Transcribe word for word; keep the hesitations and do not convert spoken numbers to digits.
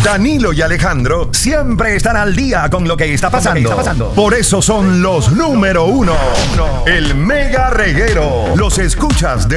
Danilo y Alejandro siempre están al día con lo que está pasando. Está pasando. Por eso son los número uno. El Mega Reguero. Los escuchas de